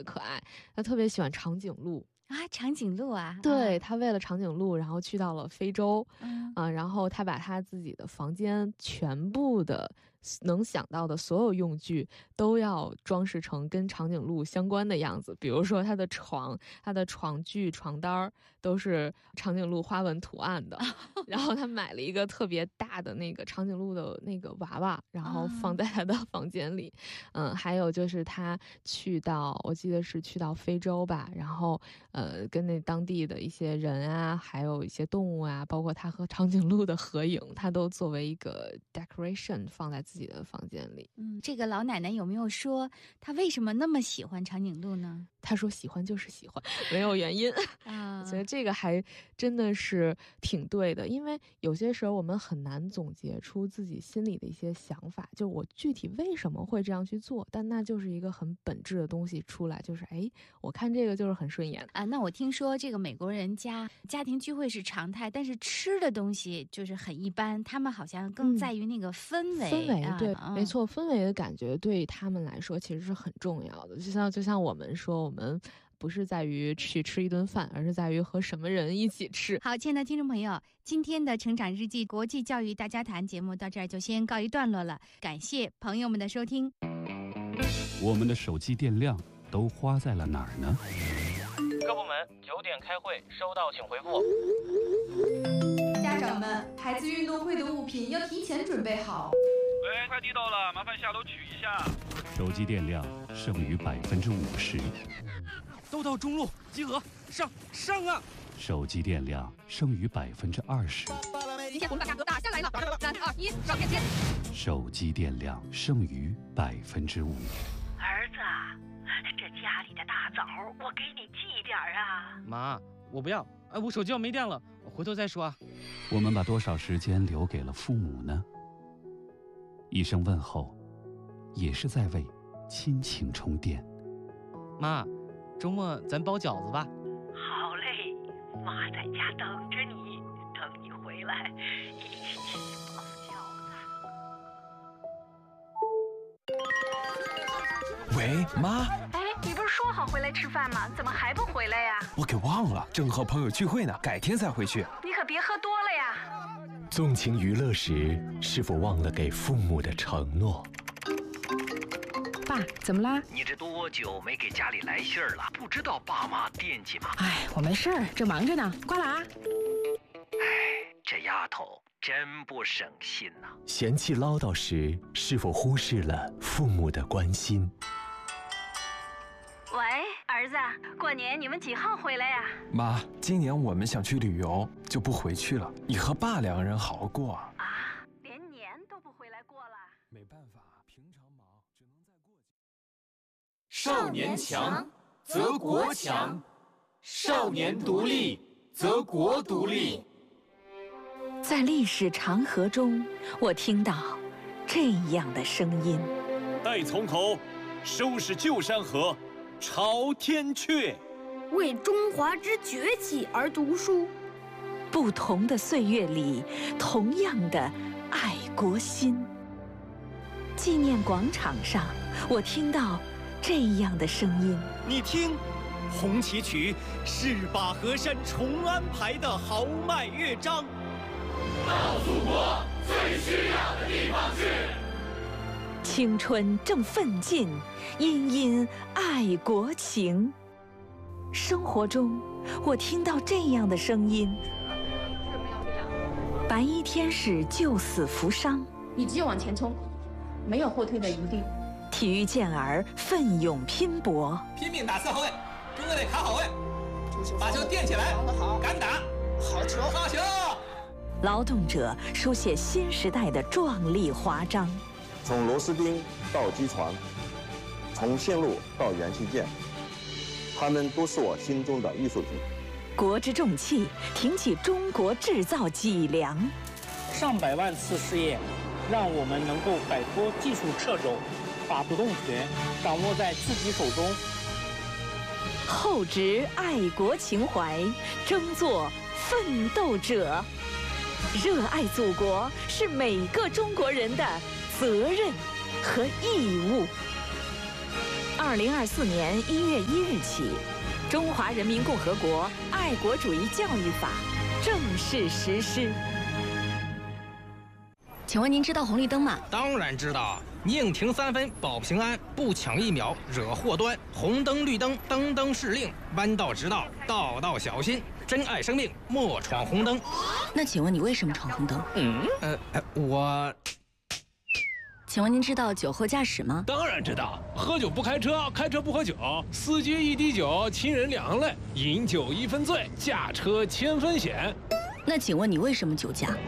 可爱，他特别喜欢长颈鹿。 长颈鹿啊， 对，他为了长颈鹿，然后去到了非洲，然后他把他自己的房间全部的能想到的所有用具都要装饰成跟长颈鹿相关的样子，比如说他的床、他的床具、床单都是长颈鹿花纹图案的，然后他买了一个特别大的那个长颈鹿的那个娃娃，然后放在他的房间里。还有就是他我记得是去到非洲吧，然后跟那当地的一些人啊，还有一些动物啊，包括他和长颈鹿的合影，他都作为一个 decoration 放在自己的房间里。 这个老奶奶有没有说她为什么那么喜欢长颈鹿呢？ 她说喜欢就是喜欢，没有原因。我觉得这个还真的是挺对的，因为有些时候我们很难总结出自己心里的一些想法，就我具体为什么会这样去做，但那就是一个很本质的东西出来，就是我看这个就是很顺眼啊。那我听说这个美国人家庭聚会是常态，但是吃的东西就是很一般，他们好像更在于那个氛围。 对，没错，氛围的感觉对他们来说其实是很重要的。就像我们说，我们不是在于去吃一顿饭，而是在于和什么人一起吃。 好，亲爱的听众朋友，今天的成长日记国际教育大家谈节目到这儿就先告一段落了，感谢朋友们的收听。 我们的手机电量都花在了哪儿呢？ 各部门9点开会，收到请回复。 家长们，孩子运动会的物品要提前准备好。 喂，快递到了，麻烦下楼取一下。 手机电量剩余50%。 都到中路集合，上啊！ 手机电量剩余20%。 今天我们把价格打下来了，3、2、1，上链接。 手机电量剩余5%。 儿子，这家里的大枣我给你寄点啊。 妈，我不要，我手机要没电了，回头再说啊。 我们把多少时间留给了父母呢？一声问候，也是在为亲情充电。 妈，周末咱包饺子吧。 好嘞，妈在家等着你，等你回来一起去包饺子。喂，妈。 你不是说好回来吃饭吗？怎么还不回来呀？ 我给忘了，正和朋友聚会呢，改天再回去。 你可别喝多了呀。 纵情娱乐时，是否忘了给父母的承诺？ 爸，怎么啦？ 你这多久没给家里来信儿了？不知道爸妈惦记吗？ 我没事儿，正忙着呢，挂了啊。 这丫头真不省心呐。 嫌弃唠叨时，是否忽视了父母的关心？ 喂，儿子，过年你们几号回来呀？ 妈，今年我们想去旅游，就不回去了。你和爸2个人好好过啊。 连年都不回来过了。 没办法，平常忙，只能再过几。 少年强则国强，少年独立则国独立。 在历史长河中，我听到这样的声音： 待从头，收拾旧山河，朝天阙。 为中华之崛起而读书。 不同的岁月里，同样的爱国心。纪念广场上，我听到这样的声音： 你听，红旗曲是把河山重安排的豪迈乐章。 到祖国最需要的地方去。 青春正奋进，殷殷爱国情。生活中，我听到这样的声音：白衣天使救死扶伤， 你只有往前冲，没有后退的余地。 体育健儿奋勇拼搏， 拼命打4号位，中卫得卡好位，把球垫起来，敢打，好球，好球！ 劳动者书写新时代的壮丽华章。 从螺丝钉到机床，从线路到元器件，他们都是我心中的艺术品。 国之重器，挺起中国制造脊梁。 上百万次试验，让我们能够摆脱技术掣肘，把主动权掌握在自己手中。 厚植爱国情怀，争做奋斗者。热爱祖国是每个中国人的责任和义务。 2024年1月1日起，《中华人民共和国爱国主义教育法》正式实施。 请问您知道红绿灯吗？ 当然知道，宁停3分保平安，不抢1秒惹祸端。红灯绿灯，灯灯是令，弯道直道，道道小心。珍爱生命，莫闯红灯。 那请问你为什么闯红灯？ 我。 请问您知道酒后驾驶吗？ 当然知道，喝酒不开车，开车不喝酒，司机1滴酒，亲人2行泪，饮酒1分醉，驾车1000分险。 那请问你为什么酒驾？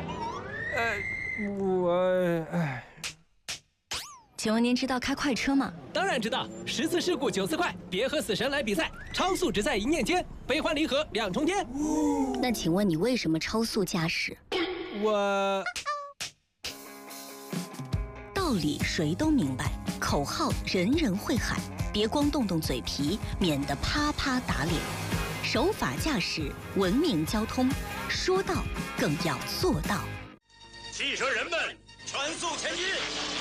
请问您知道开快车吗？ 当然知道，10次事故9次快，别和死神来比赛，超速只在一念间，悲欢离合2重天。 那请问你为什么超速驾驶？道理谁都明白，口号人人会喊，别光动动嘴皮，免得啪啪打脸。守法驾驶，文明交通，说到更要做到。 汽车人们，全速前进！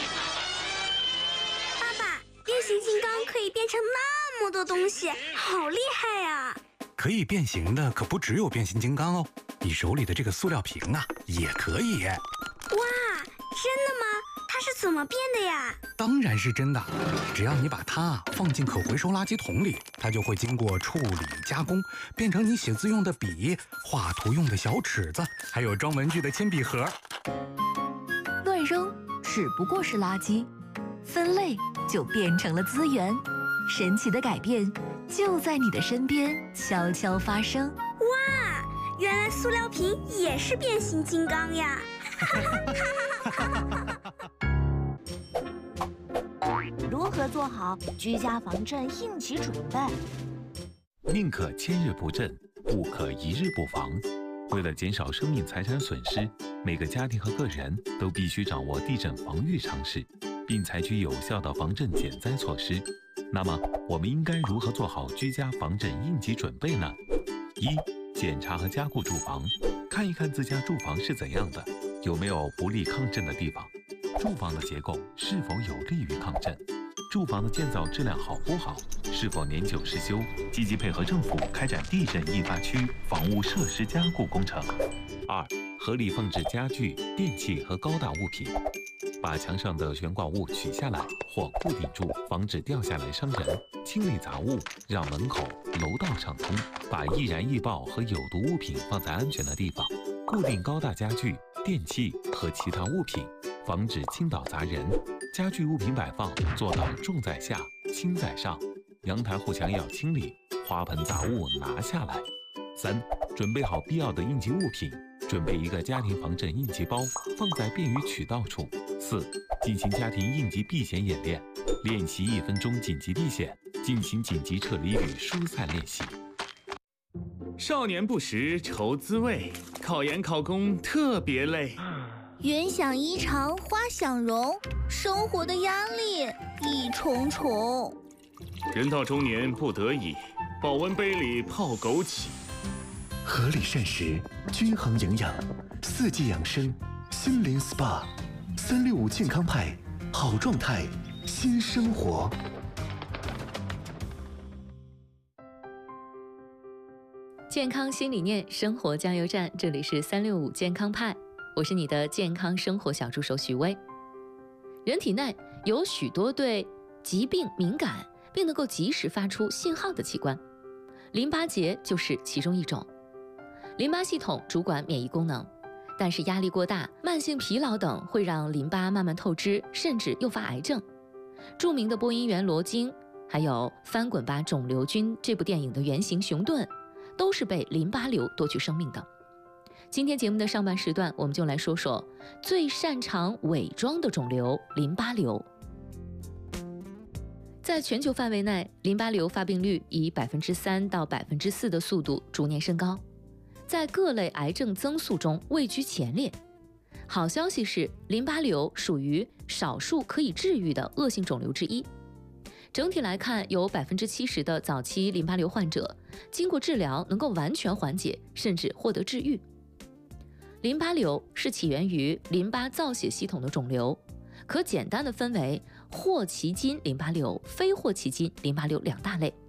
爸爸，变形金刚可以变成那么多东西，好厉害呀！ 可以变形的可不只有变形金刚哦，你手里的这个塑料瓶啊，也可以。 哇，真的吗？它是怎么变的呀？ 当然是真的，只要你把它放进可回收垃圾桶里，它就会经过处理加工，变成你写字用的笔、画图用的小尺子，还有装文具的铅笔盒。 乱扔只不过是垃圾，分类就变成了资源。神奇的改变就在你的身边悄悄发生。 哇，原来塑料瓶也是变形金刚呀！ 如何做好居家防震应急准备？ 宁可千日不震，不可一日不防。为了减少生命财产损失，每个家庭和个人都必须掌握地震防御常识，并采取有效的防震减灾措施。那么，我们应该如何做好居家防震应急准备呢？1. 检查和加固住房，看一看自家住房是怎样的，有没有不利抗震的地方，住房的结构是否有利于抗震，住房的建造质量好不好，是否年久失修，积极配合政府开展地震易发区房屋设施加固工程。2. 合理放置家具、电器和高大物品，把墙上的悬挂物取下来或固定住，防止掉下来伤人。清理杂物，让门口、楼道畅通，把易燃易爆和有毒物品放在安全的地方。固定高大家具、电器和其他物品，防止倾倒砸人。家具物品摆放做到重在下，轻在上。阳台护墙要清理，花盆杂物拿下来。3. 准备好必要的应急物品，准备一个家庭防震应急包，放在便于取到处。4. 进行家庭应急避险演练，练习1分钟紧急避险，进行紧急撤离与疏散练习。 少年不识愁滋味，考研考公特别累。 缘想衣裳花想容，生活的压力一重重。 人到中年不得已，保温杯里泡枸杞。 合理膳食，均衡营养，4季养生，心灵 SPA，365健康派，好状态，新生活。 健康新理念，生活加油站，这里是365健康派，我是你的健康生活小助手许巍。人体内有许多对疾病敏感并能够及时发出信号的器官，淋巴结就是其中一种。淋巴系统主管免疫功能，但是压力过大、慢性疲劳等会让淋巴慢慢透支，甚至诱发癌症。著名的播音员罗京，还有《翻滚吧，肿瘤君》这部电影的原型熊顿，都是被淋巴瘤夺去生命的。今天节目的上半时段，我们就来说说最擅长伪装的肿瘤——淋巴瘤。在全球范围内，淋巴瘤发病率以3%到4%的速度逐年升高，在各类癌症增速中位居前列。好消息是，淋巴瘤属于少数可以治愈的恶性肿瘤之一。整体来看，有70%的早期淋巴瘤患者经过治疗能够完全缓解，甚至获得治愈。淋巴瘤是起源于淋巴造血系统的肿瘤，可简单的分为霍奇金淋巴瘤、非霍奇金淋巴瘤两大类。